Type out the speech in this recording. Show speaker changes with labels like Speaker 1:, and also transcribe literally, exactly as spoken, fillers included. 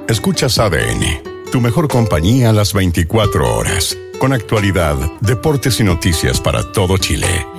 Speaker 1: Escuchas A D N, tu mejor compañía a las veinticuatro horas, con actualidad, deportes y noticias para todo Chile.